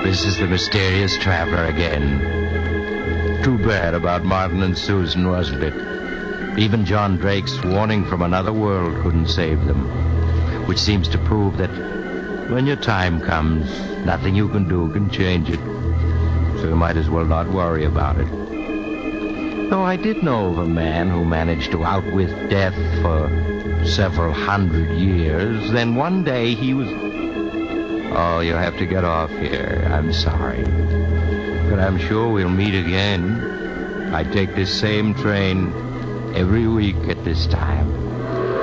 This is the mysterious traveler again. Too bad about Martin and Susan, wasn't it? Even John Drake's warning from another world couldn't save them, which seems to prove that when your time comes, nothing you can do can change it. So you might as well not worry about it. Though I did know of a man who managed to outwit death for several hundred years. Then one day he was... Oh, you'll have to get off here. I'm sorry. But I'm sure we'll meet again. I take this same train every week at this time.